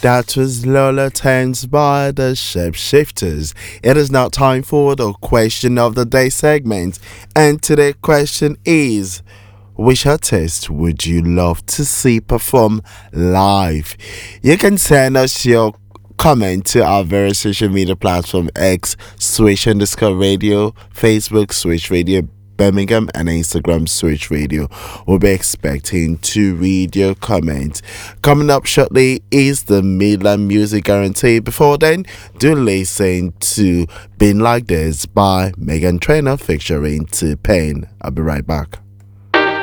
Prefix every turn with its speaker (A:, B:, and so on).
A: That was Lola Tens by the Shapeshifters. It is now time for the question of the day segment. And today's question is, which artist would you love to see perform live? You can send us your comment to our various social media platform: X Switch_radio, Facebook Switch Radio Birmingham, and Instagram Switch Radio. We'll be expecting to read your comments. Coming up shortly is the Midland Music Guarantee. Before then, do listen to Been Like This by Megan Trainor featuring T-Pain. I'll be right back.